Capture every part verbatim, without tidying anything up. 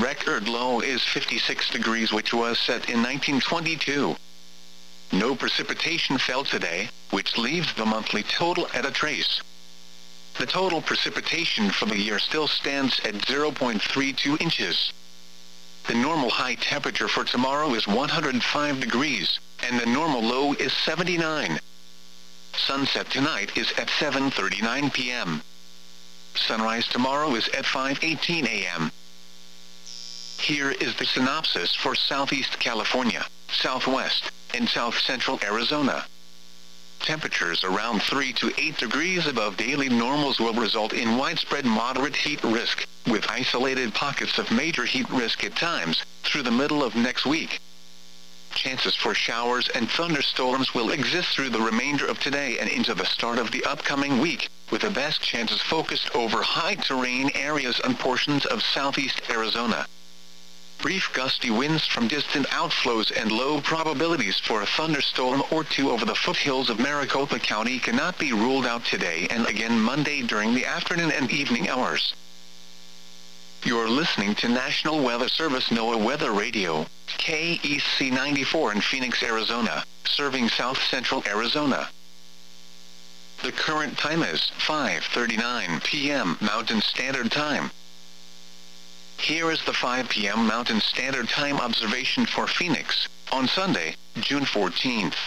record low is fifty-six degrees, which was set in nineteen twenty-two. No precipitation fell today, which leaves the monthly total at a trace. The total precipitation for the year still stands at zero point three two inches. The normal high temperature for tomorrow is one hundred five degrees, and the normal low is seventy-nine. Sunset tonight is at seven thirty-nine p m Sunrise tomorrow is at five eighteen a m Here is the synopsis for Southeast California, Southwest, and South Central Arizona. Temperatures around three to eight degrees above daily normals will result in widespread moderate heat risk, with isolated pockets of major heat risk at times, through the middle of next week. Chances for showers and thunderstorms will exist through the remainder of today and into the start of the upcoming week, with the best chances focused over high-terrain areas and portions of southeast Arizona. Brief gusty winds from distant outflows and low probabilities for a thunderstorm or two over the foothills of Maricopa County cannot be ruled out today and again Monday during the afternoon and evening hours. You're listening to National Weather Service NOAA Weather Radio, K E C ninety-four in Phoenix, Arizona, serving South Central Arizona. The current time is five thirty-nine p m Mountain Standard Time. Here is the five p m Mountain Standard Time observation for Phoenix, on Sunday, June fourteenth.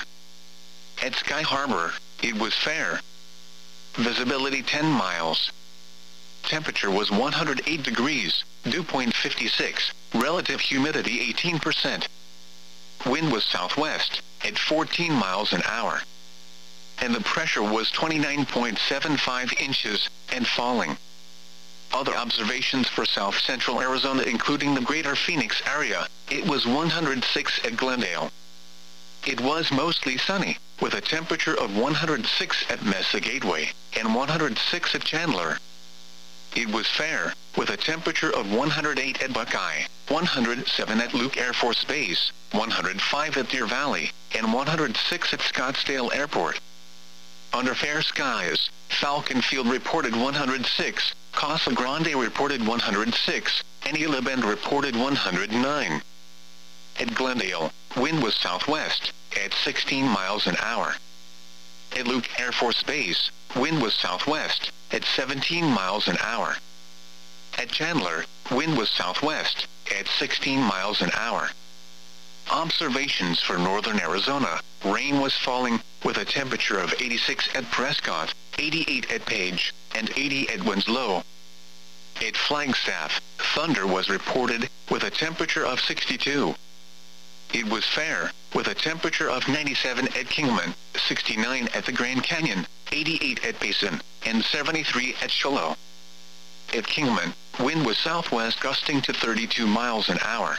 At Sky Harbor, it was fair. Visibility ten miles. Temperature was one hundred eight degrees, dew point fifty-six, relative humidity eighteen percent. Wind was southwest, at fourteen miles an hour. And the pressure was twenty-nine point seven five inches, and falling. Other observations for South Central Arizona including the greater Phoenix area, it was one hundred six at Glendale. It was mostly sunny, with a temperature of one hundred six at Mesa Gateway, and one hundred six at Chandler. It was fair, with a temperature of one hundred eight at Buckeye, one hundred seven at Luke Air Force Base, one hundred five at Deer Valley, and one hundred six at Scottsdale Airport. Under fair skies, Falcon Field reported one hundred six, Casa Grande reported one hundred six, and Isla Bend reported one hundred nine. At Glendale, wind was southwest, at sixteen miles an hour. At Luke Air Force Base, wind was southwest, at seventeen miles an hour. At Chandler, wind was southwest, at sixteen miles an hour. Observations for northern Arizona, rain was falling, with a temperature of eighty-six at Prescott, eighty-eight at Page, and eighty at Winslow. At Flagstaff, thunder was reported, with a temperature of sixty-two. It was fair, with a temperature of ninety-seven at Kingman, sixty-nine at the Grand Canyon, eighty-eight at Payson, and seventy-three at Shiloh. At Kingman, wind was southwest gusting to thirty-two miles an hour.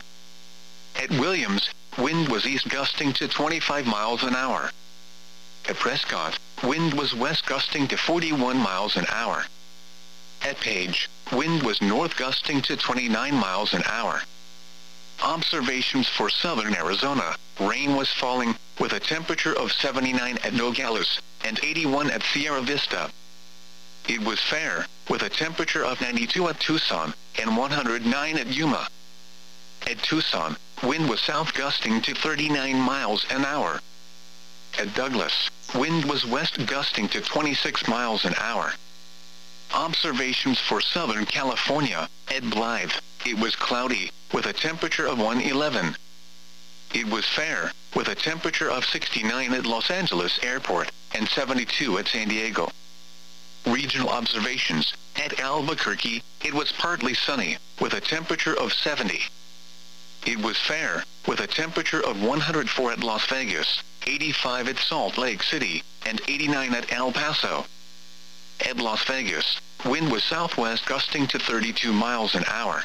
At Williams, wind was east gusting to twenty-five miles an hour. At Prescott, wind was west gusting to forty-one miles an hour. At Page, wind was north gusting to twenty-nine miles an hour. Observations for southern Arizona, rain was falling, with a temperature of seventy-nine at Nogales, and eighty-one at Sierra Vista. It was fair, with a temperature of ninety-two at Tucson, and one hundred nine at Yuma. At Tucson, wind was south gusting to thirty-nine miles an hour. At Douglas, wind was west gusting to twenty-six miles an hour. Observations for Southern California, at Blythe, it was cloudy, with a temperature of one hundred eleven. It was fair, with a temperature of sixty-nine at Los Angeles Airport, and seventy-two at San Diego. Regional observations, at Albuquerque, it was partly sunny, with a temperature of seventy. It was fair, with a temperature of one hundred four at Las Vegas, eighty-five at Salt Lake City, and eighty-nine at El Paso. At Las Vegas, wind was southwest gusting to thirty-two miles an hour.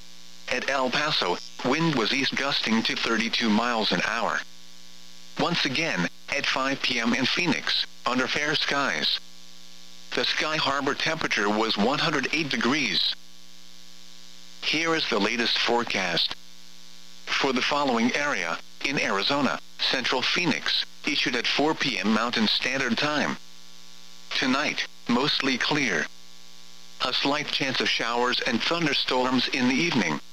At El Paso, wind was east gusting to thirty-two miles an hour. Once again, at five p m in Phoenix, under fair skies. The Sky Harbor temperature was one hundred eight degrees. Here is the latest forecast. For the following area, in Arizona, Central Phoenix, issued at four p m Mountain Standard Time. Tonight, mostly clear. A slight chance of showers and thunderstorms in the evening.